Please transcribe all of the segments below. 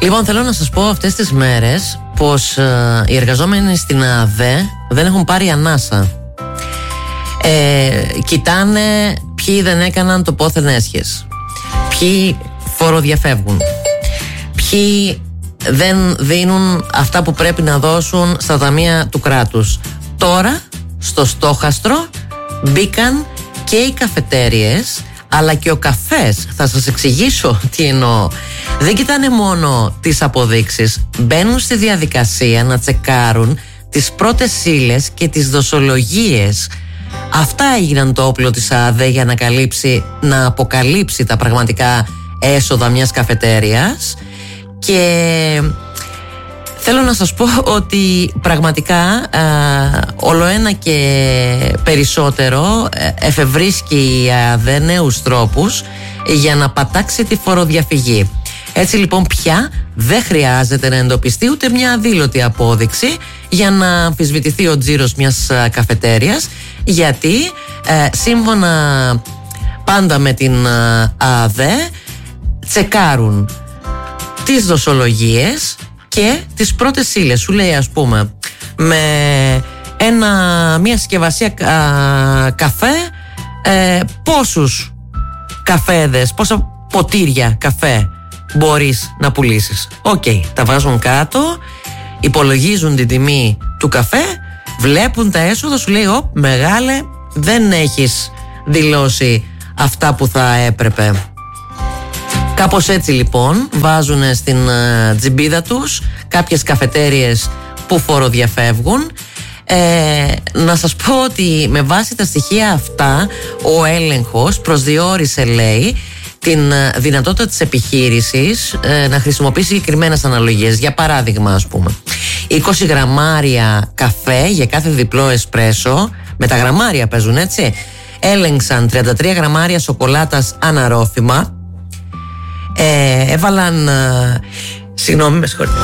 Λοιπόν, θέλω να σας πω αυτές τις μέρες πως οι εργαζόμενοι στην ΑΔΕ δεν έχουν πάρει ανάσα. Κοιτάνε ποιοι δεν έκαναν το πόθεν έσχες, ποιοι φοροδιαφεύγουν, ποιοι δεν δίνουν αυτά που πρέπει να δώσουν στα ταμεία του κράτους. Τώρα στο στόχαστρο μπήκαν και οι καφετέριες, αλλά και ο καφές. Θα σας εξηγήσω τι εννοώ. Δεν κοιτάνε μόνο τις αποδείξεις, μπαίνουν στη διαδικασία να τσεκάρουν τις πρώτες ύλες και τις δοσολογίες. Αυτά έγιναν το όπλο της ΑΔΕ για να αποκαλύψει τα πραγματικά έσοδα μιας καφετέριας. Και θέλω να σας πω ότι πραγματικά ολοένα και περισσότερο εφευρίσκει η ΑΔΕ νέους τρόπους για να πατάξει τη φοροδιαφυγή. Έτσι λοιπόν πια δεν χρειάζεται να εντοπιστεί ούτε μια αδήλωτη απόδειξη για να αμφισβητηθεί ο τζίρος μιας καφετέριας, γιατί σύμφωνα πάντα με την ΑΔΕ τσεκάρουν τις δοσολογίες και τις πρώτες ύλες. Σου λέει, ας πούμε, με μια συσκευασία καφέ πόσους καφέδες, πόσα ποτήρια καφέ μπορείς να πουλήσεις. Τα βάζουν κάτω, υπολογίζουν την τιμή του καφέ, βλέπουν τα έσοδα, σου λέει μεγάλε, δεν έχεις δηλώσει αυτά που θα έπρεπε. Κάπως έτσι λοιπόν βάζουν στην τζιμπίδα τους κάποιες καφετέριες που φοροδιαφεύγουν. Να σας πω ότι με βάση τα στοιχεία αυτά ο έλεγχος προσδιορίσε, λέει, την δυνατότητα της επιχείρησης να χρησιμοποιήσει συγκεκριμένες αναλογίες. Για παράδειγμα, ας πούμε, 20 γραμμάρια καφέ για κάθε διπλό εσπρέσο, με τα γραμμάρια παίζουν, έτσι. Έλεγξαν 33 γραμμάρια σοκολάτας αναρρόφημα. Έβαλαν συγγνώμη, με συγχωρείτε,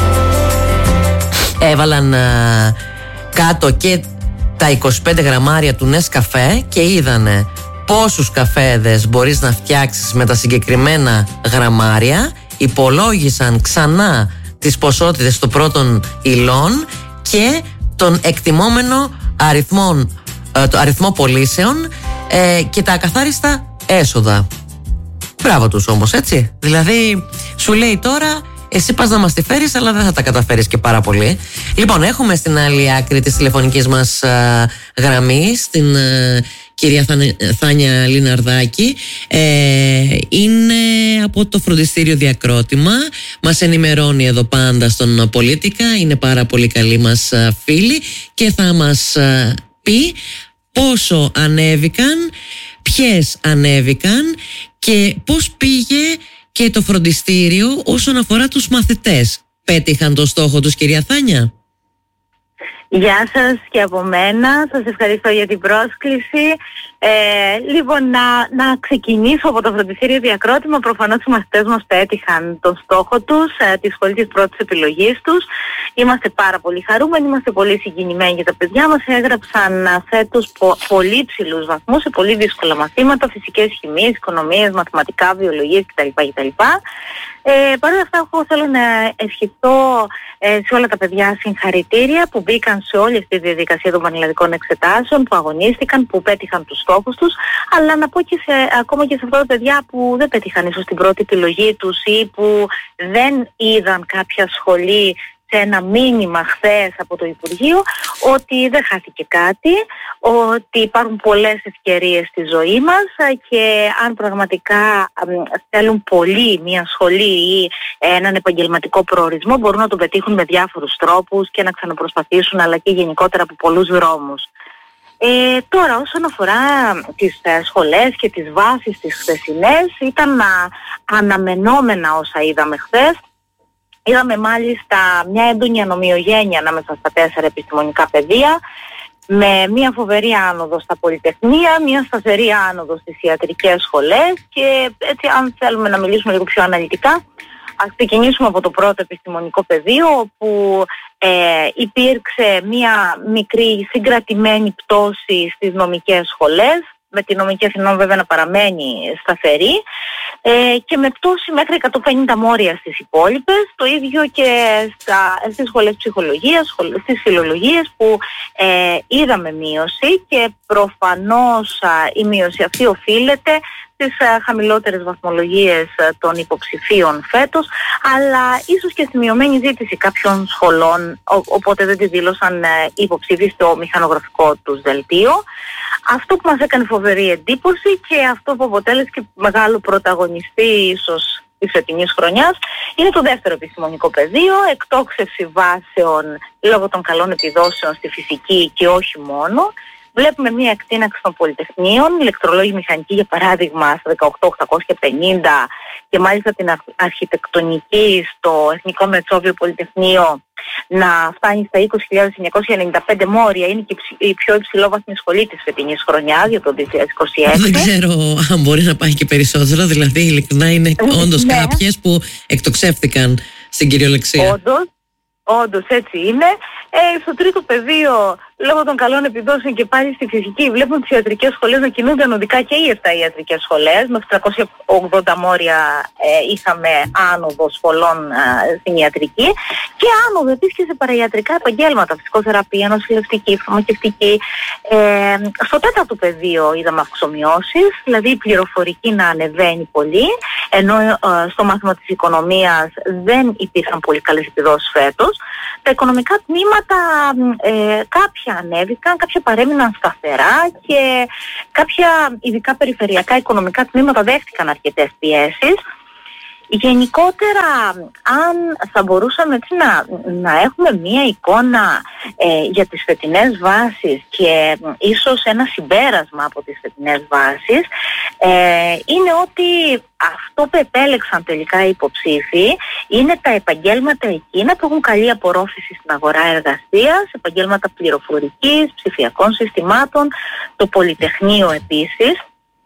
έβαλαν κάτω και τα 25 γραμμάρια του Νεσκαφέ και είδανε πόσους καφέδες μπορείς να φτιάξεις με τα συγκεκριμένα γραμμάρια. Υπολόγισαν ξανά τις ποσότητες των πρώτων υλών και τον εκτιμόμενο αριθμό πωλήσεων και τα ακαθάριστα έσοδα. Μπράβο τους όμως, έτσι. Δηλαδή σου λέει τώρα, εσύ πας να μας τη φέρεις, αλλά δεν θα τα καταφέρεις και πάρα πολύ. Λοιπόν, έχουμε στην άλλη άκρη της τηλεφωνικής μας γραμμής την κυρία Θάνια Λιναρδάκη. Είναι από το φροντιστήριο Διακρότημα. Μας ενημερώνει εδώ πάντα στον Πολίτικα. Είναι πάρα πολύ καλή μας φίλη και θα μας πει πόσο ανέβηκαν, ποιες ανέβηκαν και πώς πήγε και το φροντιστήριο όσον αφορά τους μαθητές. Πέτυχαν το στόχο τους, κυρία Θάνια? Γεια σας και από μένα. Σας ευχαριστώ για την πρόσκληση. Λοιπόν, να ξεκινήσω από το φροντιστήριο Διακρότημα. Προφανώς οι μαθητές μας πέτυχαν τον στόχο τους, τη σχολή της πρώτης επιλογής τους. Είμαστε πάρα πολύ χαρούμενοι, είμαστε πολύ συγκινημένοι για τα παιδιά μας. Έγραψαν φέτος πολύ ψηλούς βαθμούς σε πολύ δύσκολα μαθήματα, φυσικές, χημίες, οικονομίες, μαθηματικά, βιολογίες κτλ. Παρ' όλα αυτά, εγώ θέλω να ευχηθώ σε όλα τα παιδιά συγχαρητήρια που μπήκαν σε όλη τη διαδικασία των πανελλαδικών εξετάσεων, που αγωνίστηκαν, που πέτυχαν τους στόχους τους, αλλά να πω και ακόμα και σε αυτά τα παιδιά που δεν πέτυχαν ίσως την πρώτη επιλογή τους ή που δεν είδαν κάποια σχολή σε ένα μήνυμα χθες από το Υπουργείο, ότι δεν χάθηκε κάτι, ότι υπάρχουν πολλές ευκαιρίες στη ζωή μας και αν πραγματικά θέλουν πολύ μια σχολή ή έναν επαγγελματικό προορισμό, μπορούν να το πετύχουν με διάφορους τρόπους και να ξαναπροσπαθήσουν, αλλά και γενικότερα από πολλούς δρόμους. Τώρα όσον αφορά τις σχολές και τις βάσεις τις χθεσινές, ήταν αναμενόμενα όσα είδαμε χθες. Είδαμε μάλιστα μια έντονη ανομοιογένεια ανάμεσα στα 4 επιστημονικά πεδία, με μια φοβερή άνοδο στα πολυτεχνία, μια σταθερή άνοδο στις ιατρικές σχολές και έτσι, αν θέλουμε να μιλήσουμε λίγο πιο αναλυτικά, ας ξεκινήσουμε από το πρώτο επιστημονικό πεδίο, όπου υπήρξε μια μικρή συγκρατημένη πτώση στις νομικές σχολές, με τη νομική Αθηνών βέβαια να παραμένει σταθερή. και με πτώση μέχρι 150 μόρια στις υπόλοιπες. Το ίδιο και στις σχολές ψυχολογίας, στις φιλολογίες που είδαμε μείωση, και προφανώς η μείωση αυτή οφείλεται στις χαμηλότερες βαθμολογίες των υποψηφίων φέτος, αλλά ίσως και στη μειωμένη ζήτηση κάποιων σχολών, οπότε δεν τη δήλωσαν υποψήφιοι στο μηχανογραφικό τους δελτίο. Αυτό που μας έκανε φοβερή εντύπωση και αυτό που αποτέλεσε και μεγάλο πρωταγωνιστή ίσως της φετινής χρονιάς είναι το δεύτερο επιστημονικό πεδίο, εκτόξευση βάσεων λόγω των καλών επιδόσεων στη φυσική και όχι μόνο. Βλέπουμε μια εκτείναξη των πολυτεχνείων, ηλεκτρολόγοι μηχανική για παράδειγμα στα 18.850 και μάλιστα την αρχιτεκτονική στο Εθνικό Μετσόβιο Πολυτεχνείο να φτάνει στα 20.995 μόρια. Είναι και η πιο υψηλόβαθμη σχολή της φετινής χρονιάς για το 2026. Δεν ξέρω αν μπορεί να πάει και περισσότερο, δηλαδή ειλικρινά είναι όντως κάποιες που εκτοξεύτηκαν στην κυριολεξία. Όντως έτσι είναι. Στο τρίτο πεδίο, λόγω των καλών επιδόσεων και πάλι στη φυσική, βλέπουμε τις ιατρικές σχολές να κινούνται ανωδικά, και οι 7 ιατρικές σχολές. Με 380 μόρια είχαμε άνοδο σχολών στην ιατρική, και άνοδο επίσης και σε παραϊατρικά επαγγέλματα, φυσικοθεραπεία, νοσηλευτική, φαρμακευτική. Στο τέταρτο πεδίο είδαμε αυξομοιώσεις, δηλαδή η πληροφορική να ανεβαίνει πολύ, ενώ στο μάθημα της οικονομίας δεν υπήρχαν πολύ καλές επιδόσεις φέτος. Τα οικονομικά τμήματα κάποια ανέβηκαν, κάποια παρέμειναν σταθερά και κάποια ειδικά περιφερειακά οικονομικά τμήματα δέχτηκαν αρκετές πιέσεις. Γενικότερα, αν θα μπορούσαμε έτσι να έχουμε μία εικόνα για τις φετινές βάσεις και ίσως ένα συμπέρασμα από τις φετινές βάσεις, είναι ότι αυτό που επέλεξαν τελικά οι υποψήφοι είναι τα επαγγέλματα εκείνα που έχουν καλή απορρόφηση στην αγορά εργασίας, επαγγέλματα πληροφορικής, ψηφιακών συστημάτων, το πολυτεχνείο επίσης.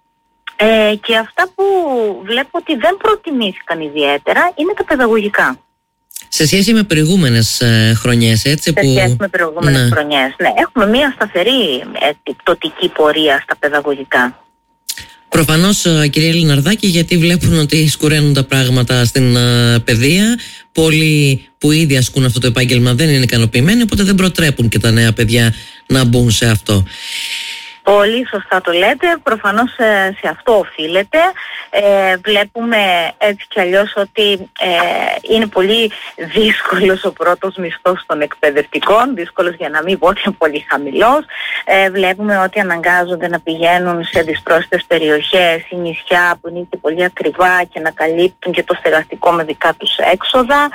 Και αυτά που βλέπω ότι δεν προτιμήθηκαν ιδιαίτερα είναι τα παιδαγωγικά. Σε σχέση με προηγούμενες χρονιές, έτσι? Σε σχέση με προηγούμενες χρονιές, ναι. Έχουμε μια σταθερή πτωτική πορεία στα παιδαγωγικά. Προφανώς, κυρία Λιναρδάκη, γιατί βλέπουν ότι σκουραίνουν τα πράγματα στην παιδεία. Πολλοί που ήδη ασκούν αυτό το επάγγελμα δεν είναι ικανοποιημένοι, οπότε δεν προτρέπουν και τα νέα παιδιά να μπουν σε αυτό. Πολύ σωστά το λέτε, προφανώς σε αυτό οφείλεται. Βλέπουμε έτσι κι αλλιώς ότι είναι πολύ δύσκολος ο πρώτος μισθός των εκπαιδευτικών, δύσκολος για να μην πω ότι είναι πολύ χαμηλός. Βλέπουμε ότι αναγκάζονται να πηγαίνουν σε δυσπρόσιτες περιοχές ή νησιά που είναι και πολύ ακριβά και να καλύπτουν και το στεγαστικό με δικά τους έξοδα.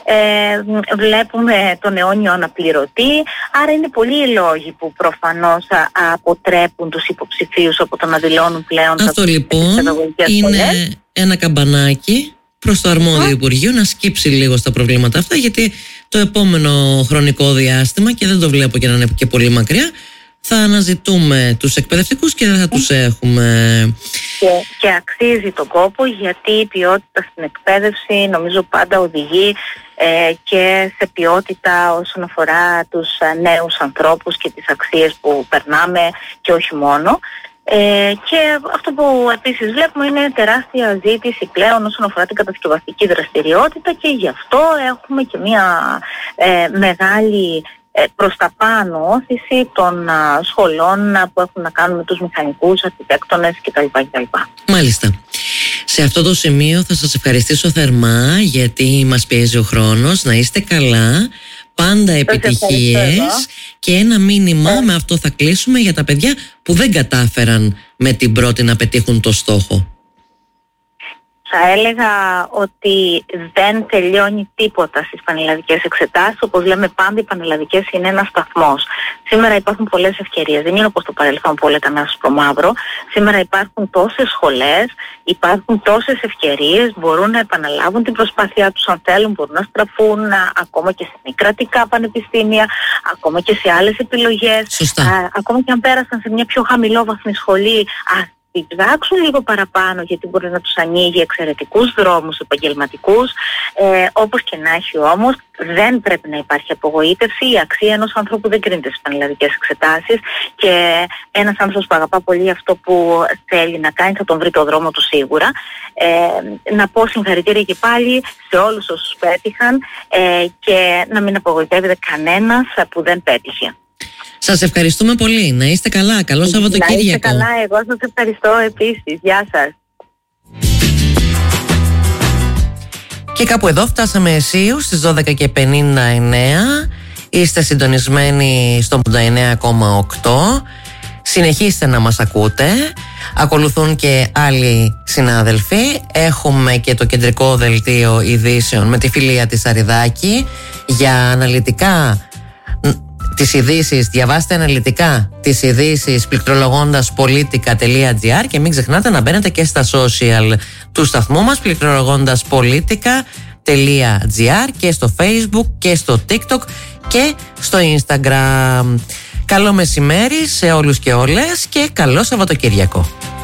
Βλέπουμε τον αιώνιο αναπληρωτή, άρα είναι πολλοί οι λόγοι που προφανώς αποτρέπουν τους υποψηφίους από το να δηλώνουν πλέον. Αυτό λοιπόν είναι ένα καμπανάκι προς το αρμόδιο Υπουργείο να σκύψει λίγο στα προβλήματα αυτά, γιατί το επόμενο χρονικό διάστημα, και δεν το βλέπω και να είναι και πολύ μακριά, θα αναζητούμε τους εκπαιδευτικούς και δεν θα τους έχουμε. Και αξίζει τον κόπο, γιατί η ποιότητα στην εκπαίδευση νομίζω πάντα οδηγεί και σε ποιότητα όσον αφορά τους νέους ανθρώπους και τις αξίες που περνάμε και όχι μόνο. Και αυτό που επίσης βλέπουμε είναι τεράστια ζήτηση πλέον όσον αφορά την κατασκευαστική δραστηριότητα, και γι' αυτό έχουμε και μια μεγάλη προς τα πάνω όθηση των σχολών που έχουν να κάνουν με τους μηχανικούς, αρχιτέκτονες κτλ. Μάλιστα. Σε αυτό το σημείο θα σας ευχαριστήσω θερμά, γιατί μας πιέζει ο χρόνος. Να είστε καλά, πάντα επιτυχίες, και ένα μήνυμα, με αυτό θα κλείσουμε, για τα παιδιά που δεν κατάφεραν με την πρώτη να πετύχουν το στόχο. Θα έλεγα ότι δεν τελειώνει τίποτα στις πανελλαδικές εξετάσεις. Όπως λέμε πάντα, οι πανελλαδικές είναι ένας σταθμός. Σήμερα υπάρχουν πολλές ευκαιρίες. Δεν είναι όπως το παρελθόν που όλα ήταν άσπρο μαύρο. Σήμερα υπάρχουν τόσες σχολές, υπάρχουν τόσες ευκαιρίες. Μπορούν να επαναλάβουν την προσπάθειά τους αν θέλουν, μπορούν να στραφούν ακόμα και σε μη κρατικά πανεπιστήμια, ακόμα και σε άλλες επιλογές. Ακόμα και αν πέρασαν σε μια πιο χαμηλόβαθμη σχολή, ψάξουν λίγο παραπάνω, γιατί μπορεί να τους ανοίγει εξαιρετικούς δρόμους επαγγελματικούς. Όπως και να έχει όμως, δεν πρέπει να υπάρχει απογοήτευση. Η αξία ενός ανθρώπου δεν κρίνεται στις πανελλαδικές εξετάσεις, και ένας άνθρωπος που αγαπά πολύ αυτό που θέλει να κάνει θα τον βρει το δρόμο του σίγουρα. Να πω συγχαρητήρια και πάλι σε όλους όσους πέτυχαν, και να μην απογοητεύεται κανένας που δεν πέτυχε. Σας ευχαριστούμε πολύ. Να είστε καλά. Καλό Σαββατοκύριακο. Να είστε καλά. Εγώ σας ευχαριστώ επίσης. Γεια σας. Και κάπου εδώ φτάσαμε αισίους στις 12:59. Είστε συντονισμένοι στο 89,8. Συνεχίστε να μας ακούτε. Ακολουθούν και άλλοι συνάδελφοι. Έχουμε και το κεντρικό δελτίο ειδήσεων με τη Φιλία της Αριδάκη για αναλυτικά τις ειδήσεις. Διαβάστε αναλυτικά τις ειδήσεις πληκτρολογώντας politica.gr, και μην ξεχνάτε να μπαίνετε και στα social του σταθμού μας πληκτρολογώντας politica.gr, και στο Facebook και στο TikTok και στο Instagram. Καλό μεσημέρι σε όλους και όλες και καλό Σαββατοκύριακο.